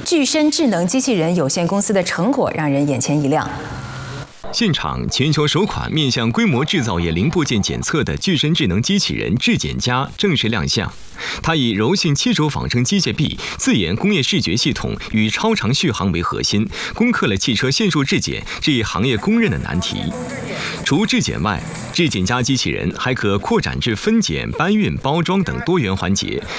具身智能机器人有限公司的成果让人眼前一亮。 现场，全球首款面向规模制造业零部件检测的具身智能机器人质检家正式亮相。它以柔性7轴仿生机械臂、自研工业视觉系统与超长续航为核心，攻克了汽车线束质检这一行业公认的难题。除质检外，质检家机器人还可扩展至分拣、搬运、包装等多元环节，